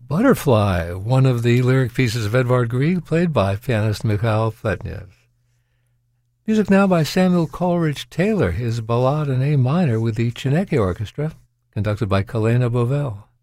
Butterfly, one of the lyric pieces of Edvard Grieg, played by pianist Mikhail Fletnev. Music now by Samuel Coleridge Taylor, his Ballade in A minor with the Chineke Orchestra, conducted by Kalena Bovell.